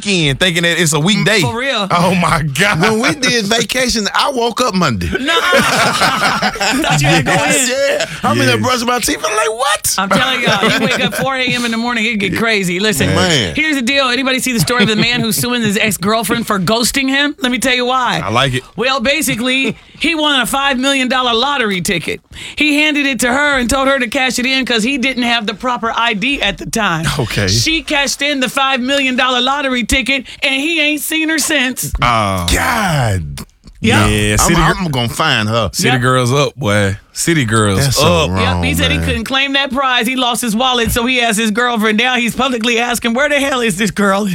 weekend thinking that it's a weekday. For real. Oh, my God. When we did vacation, I woke up Monday. No. Thought you had to go in. Yeah. I'm in there brushing my teeth. I'm like, what? I'm telling y'all, you wake up 4 a.m. in the morning, it get crazy. Listen, Man. here's the deal. Anybody see the story of the man who's suing his ex-girlfriend for ghosting him? Let me tell you why. I like it. Well, basically, he won a $5 million lottery ticket. He handed it to her and told her to cash it in because he didn't have the proper ID at the time. Okay. She cashed in the $5 million lottery ticket, and he ain't seen her since. God. Yep. Yeah, I'm going to find her. City girls up, boy. City girls That's up. so wrong. Yep, he said he man. couldn't claim that prize. He lost his wallet, so he asked his girlfriend. Now he's publicly asking, where the hell is this girl?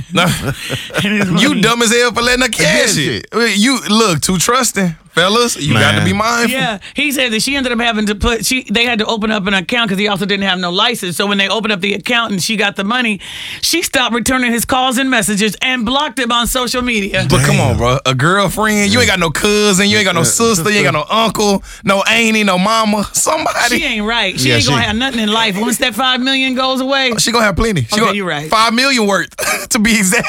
You dumb as hell for letting her cash it. You look too trusting, fellas. You got to be mindful. Yeah, he said that she ended up having to they had to open up an account because he also didn't have no license. So when they opened up the account and she got the money, she stopped returning his calls and messages and blocked him on social media. But come on, bro. A girlfriend, you ain't got no cousin, you ain't got no sister, you ain't got no uncle, no auntie, no mama. Somebody. She ain't right. She ain't gonna have nothing in life. Once that $5 million goes away, She gonna have plenty. you're right. $5 million worth, to be exact.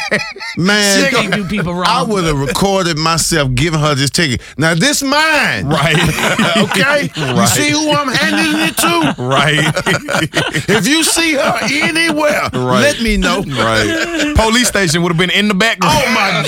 Man, she can't do people wrong. I would have recorded myself giving her this ticket. Now, this mine. Right. Okay? You Right. see who I'm handing it to? Right. If you see her anywhere, let me know. Right. Police station would have been in the background. Oh, my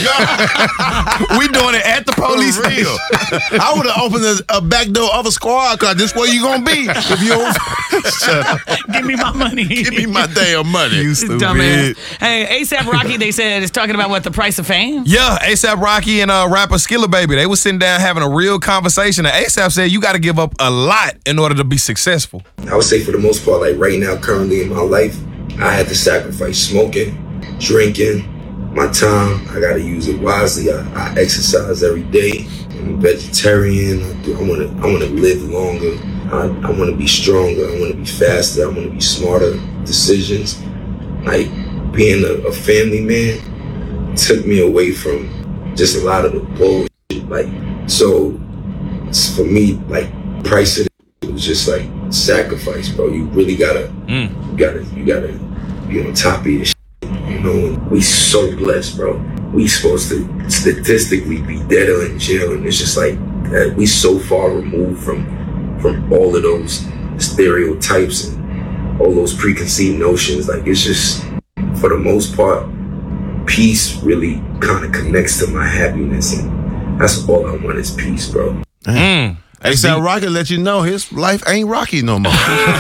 God. We doing it at the police For real. station. I would have opened a back door of a squad car. This where you going to be if you don't shut up. Give me my money. Give me my damn money. You stupid. Dumbass. Hey, ASAP Rocky, they said, is talking about what, the price of fame? Yeah, ASAP Rocky and rapper Skilla Baby, they was sitting down having a real conversation. And ASAP said you got to give up a lot in order to be successful. I would say for the most part, like right now, currently in my life, I had to sacrifice smoking, drinking, my time. I got to use it wisely. I exercise every day. I'm a vegetarian. I want to live longer. I want to be stronger. I want to be faster. I want to be smarter decisions. Like being a family man took me away from just a lot of the bullshit. Like, so for me, like price of it was just like sacrifice, bro. You really gotta, you gotta be on top of your shit. You know, we so blessed, bro. We supposed to statistically be dead or in jail, and it's just like we so far removed from all of those stereotypes and all those preconceived notions. Like, it's just, for the most part, peace really kind of connects to my happiness, and that's all I want is peace, bro. ASAP Rocky let you know his life ain't rocky no more.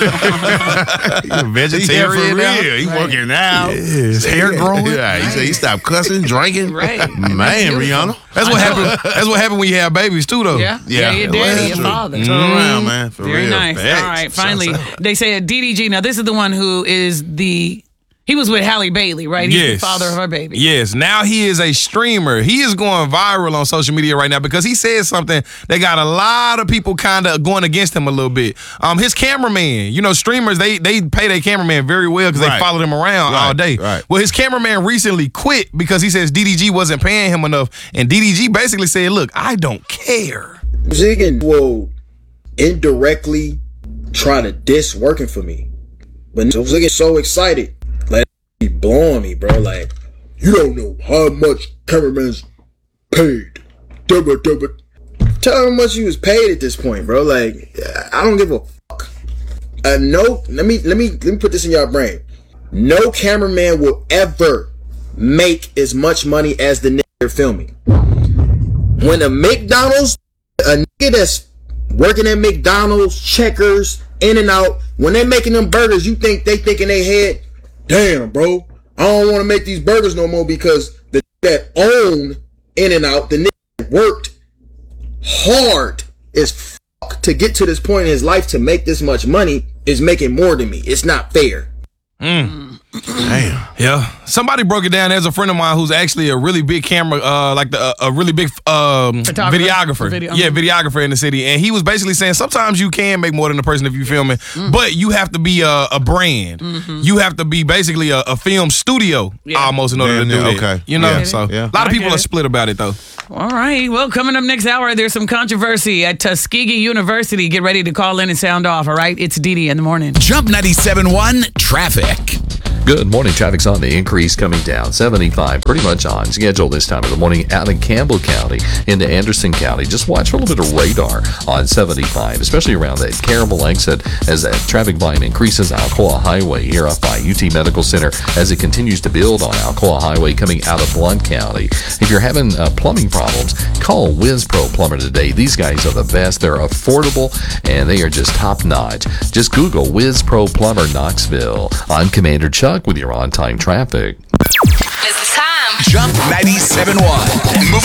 He's a vegetarian for now. real. He working out. Yeah, his hair growing. Yeah, he said he stopped cussing, drinking. Right. Man, Rihanna. That's what happened. That's what happened when you have babies too, though. Yeah, your daddy, that's your true. father. Turn around, man. For Very real. nice. Facts. All right, finally, Shouts out. they said DDG. Now, this is the one who is he was with Halle Bailey, right? He's Yes. the father of her baby. Yes. Now he is a streamer. He is going viral on social media right now because he said something that got a lot of people kind of going against him a little bit. His cameraman, streamers, they pay their cameraman very well because they follow them around all day. Right. Well, his cameraman recently quit because he says DDG wasn't paying him enough. And DDG basically said, look, I don't care. Ziggin will indirectly try to diss working for me. But Ziggin so excited. Like, he blowing me, bro. Like, you don't know how much cameraman's paid. Tell him how much you was paid at this point, bro. Like, I don't give a fuck. No, let me put this in y'all brain. No cameraman will ever make as much money as the nigga they're filming. When a McDonald's, a nigga that's working at McDonald's, Checkers, In-N-Out, when they're making them burgers, you think they think in their head, damn, bro, I don't want to make these burgers no more because the that own In-N-Out, the nigga that worked hard as fuck to get to this point in his life to make this much money is making more than me. It's not fair. Damn. Yeah. Somebody broke it down. There's a friend of mine who's actually a really big camera, a really big videographer. Videographer in the city. And he was basically saying sometimes you can make more than the person if you're filming, but you have to be a brand. You have to be basically a film studio almost in order to do that. Okay. You know? Yeah. So Yeah. a lot of people get are it. split about it, though. All right. Well, coming up next hour, there's some controversy at Tuskegee University. Get ready to call in and sound off, all right? It's Didi in the morning. Jump 97.1 Traffic. Good morning. Traffic's on the increase coming down. 75 pretty much on schedule this time of the morning out in Campbell County into Anderson County. Just watch for a little bit of radar on 75, especially around that Caramel exit as that traffic volume increases. Alcoa Highway here up by UT Medical Center as it continues to build on Alcoa Highway coming out of Blount County. If you're having plumbing problems, call Wiz Pro Plumber today. These guys are the best. They're affordable and they are just top notch. Just Google Wiz Pro Plumber Knoxville. I'm Commander Chuck with your on-time traffic. It's time. Jump 97.1.